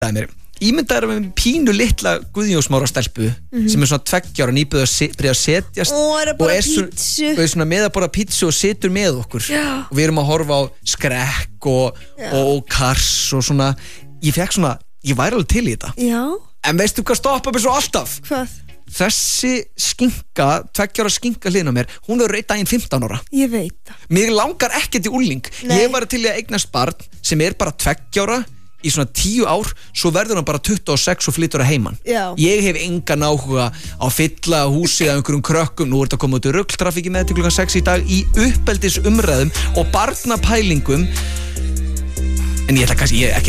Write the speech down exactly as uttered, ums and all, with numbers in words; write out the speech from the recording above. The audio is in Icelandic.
mér Ímyndaður með pínu litla Guðjónsmára stelpu mm-hmm. sem er svona tveggja ára nýbúið að se, byrja að setjast Ó, er og er svona, og er svona með að borða pítsu og situr með okkur Já. og við erum að horfa á skrekk og, og kars og svona ég fekk svona, ég væri alveg til í þetta Já. En veistu hvað stoppa mér svo alltaf? Hvað? Þessi skinka, tveggja ára skinka hliðin á mér hún er reitt daginn fimmtán ára Ég veit það Mér langar ekkert í úlning Nei. Ég var til í að eignast barn sem er bara tveggja ára í svona tíu ár, svo verður hann bara tuttugu og sex og flytur að heiman. Já. Ég hef engan áhuga á að fylla húsið af einhverjum krökkum, nú er þetta komið út í rugltrafíki með til klukkan sex í dag í uppeldisumræðum og barnapælingum en ég ætla kannski, ég er ekki